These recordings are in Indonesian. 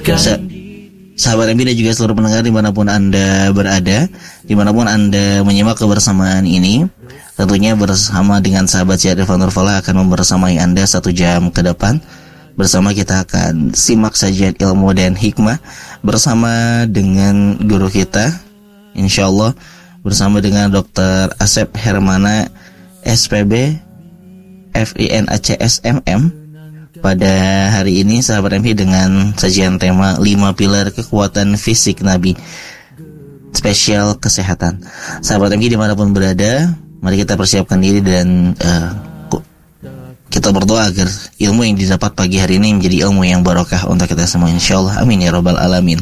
Sahabat MK dan juga seluruh pendengar dimanapun Anda berada, dimanapun Anda menyimak kebersamaan ini, tentunya bersama dengan sahabat Syed Irfan Nurfala akan membersamai Anda 1 jam ke depan. Bersama kita akan simak sajian ilmu dan hikmah bersama dengan guru kita, insyaallah bersama dengan Dr. Asep Hermana SPB FINACS MM. Pada hari ini sahabat MK dengan sajian tema 5 pilar kekuatan fisik Nabi, spesial kesehatan. Sahabat MK dimanapun berada, mari kita persiapkan diri dan kita berdoa agar ilmu yang didapat pagi hari ini menjadi ilmu yang barokah untuk kita semua, insyaallah. Amin ya rabbal alamin.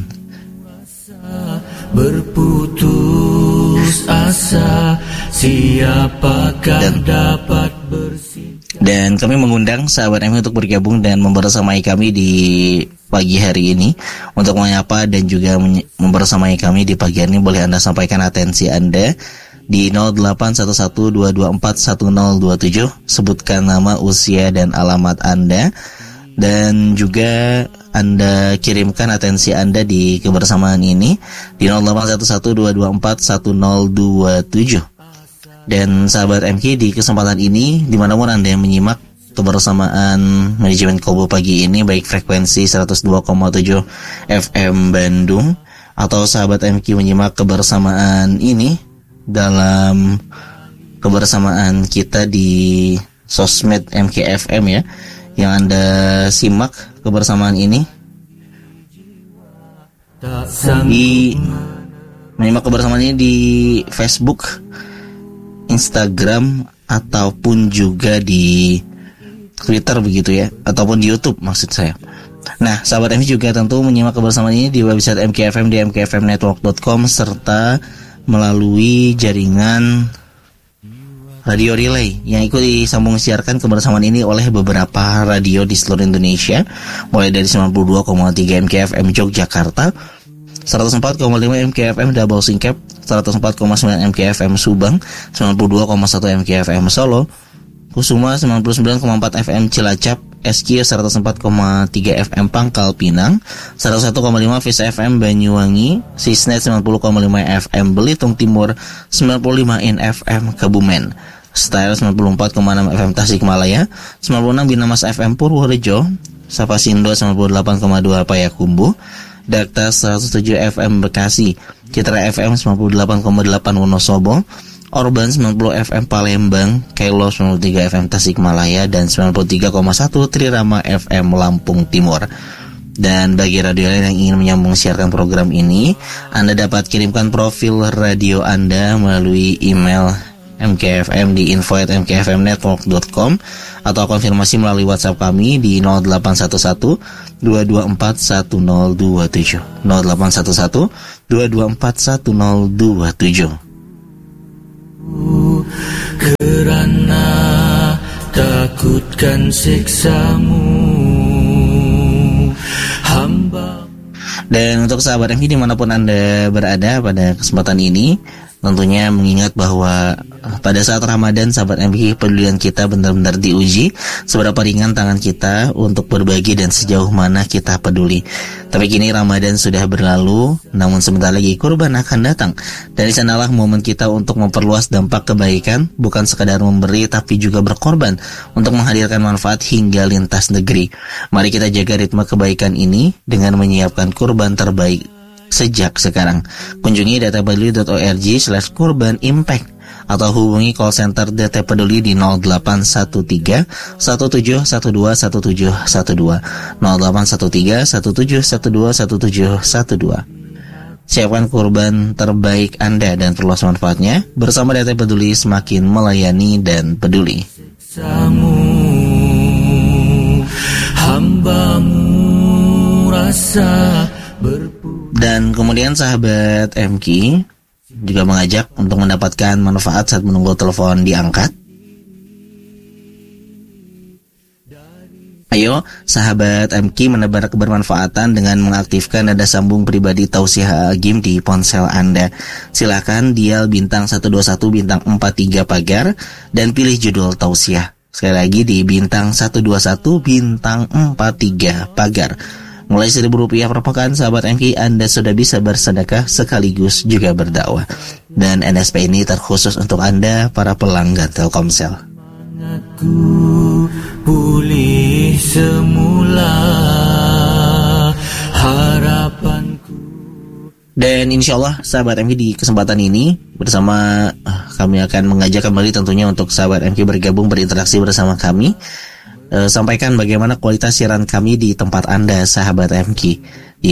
Berputus asa, siapakah dapat bersih. Dan kami mengundang sahabat MK untuk bergabung dan membersamai kami di pagi hari ini untuk menyapa dan juga membersamai kami di pagi hari ini. Boleh Anda sampaikan atensi Anda di 0811241027, sebutkan nama, usia dan alamat Anda, dan juga Anda kirimkan atensi Anda di kebersamaan ini di 0811241027. Dan sahabat MK di kesempatan ini, dimanapun Anda yang menyimak kebersamaan manajemen Kobo pagi ini, baik frekuensi 102,7 FM Bandung, atau sahabat MK menyimak kebersamaan ini dalam kebersamaan kita di sosmed MKFM ya, yang Anda simak kebersamaan ini di menyimak kebersamaan ini di Facebook, Instagram, ataupun juga di Twitter begitu ya, ataupun di YouTube maksud saya. Nah, sahabat MK juga tentu menyimak kebersamaan ini di website MKFM di mkfmnetwork.com serta melalui jaringan radio relay yang ikut disambung siarkan kebersamaan ini oleh beberapa radio di seluruh Indonesia, mulai dari 92,3 MKFM Yogyakarta, 104,5 MKFM Double Singkep, 104,9 MKFM Subang, 92,1 MKFM Solo, Kusuma 99,4 FM Cilacap, SQ 104,3 FM Pangkal Pinang, 101,5 Vis FM Banyuwangi, Sisnet 90,5 FM Belitung Timur, 95 In FM Kebumen, Style 94,6 FM Tasikmalaya, 96 Binamas FM Purworejo, Sapasindo 98,2 Payakumbuh, Dakta 107 FM Bekasi, Citra FM 98,8 Wonosobo, Orban 90 FM Palembang, Kailo 93 FM Tasikmalaya, dan 93,1 Trirama FM Lampung Timur. Dan bagi radio lain yang ingin menyambung siarkan program ini, Anda dapat kirimkan profil radio Anda melalui email MKFM di info@mkfmnetwork.com atau konfirmasi melalui WhatsApp kami di 0811 224 1027 0811 224 1027. Kerana takutkan siksamu hamba. Dan untuk sahabat MK dimanapun Anda berada pada kesempatan ini, tentunya mengingat bahwa pada saat Ramadan, sahabat MK, pedulian kita benar-benar diuji, seberapa ringan tangan kita untuk berbagi dan sejauh mana kita peduli. Tapi kini Ramadan sudah berlalu, namun sebentar lagi kurban akan datang. Dari sanalah momen kita untuk memperluas dampak kebaikan, bukan sekadar memberi tapi juga berkorban untuk menghadirkan manfaat hingga lintas negeri. Mari kita jaga ritme kebaikan ini dengan menyiapkan kurban terbaik sejak sekarang. Kunjungi datapeduli.org/kurban-impact atau hubungi call center DT Peduli di 0813 1712 1712 0813 1712 1712. Siapkan kurban terbaik Anda dan perluas manfaatnya. Bersama DT Peduli, semakin melayani dan peduli. Hambamu rasa. Dan kemudian sahabat MK juga mengajak untuk mendapatkan manfaat saat menunggu telepon diangkat. Ayo sahabat MK menebar kebermanfaatan dengan mengaktifkan nada sambung pribadi Tausiah Agim di ponsel Anda. Silakan dial bintang 121 bintang 43 pagar dan pilih judul Tausiah. Sekali lagi di bintang 121 bintang 43 pagar. mulai Rp1.000 per pekan. Sahabat MK, Anda sudah bisa bersedekah sekaligus juga berdakwah. Dan NSP ini terkhusus untuk Anda para pelanggan Telkomsel. Pulih semula harapanku. Dan insya Allah sahabat MK di kesempatan ini bersama kami akan mengajak kembali tentunya untuk sahabat MK bergabung berinteraksi bersama kami. Sampaikan bagaimana kualitas siaran kami di tempat Anda sahabat MK di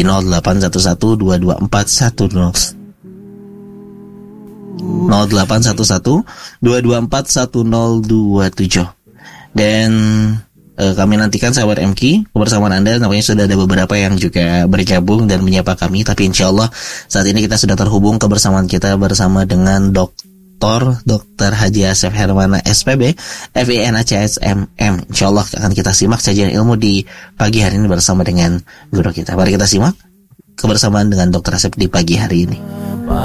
0811-224-1027. Dan kami nantikan sahabat MK kebersamaan Anda. Nampaknya sudah ada beberapa yang juga bergabung dan menyapa kami. Tapi insya Allah saat ini kita sudah terhubung kebersamaan kita bersama dengan Dr. Haji Asep Hermana SPB FINACSMM. Insya Allah akan kita simak sajian ilmu di pagi hari ini bersama dengan guru kita. Mari kita simak kebersamaan dengan Dr. Asep di pagi hari ini.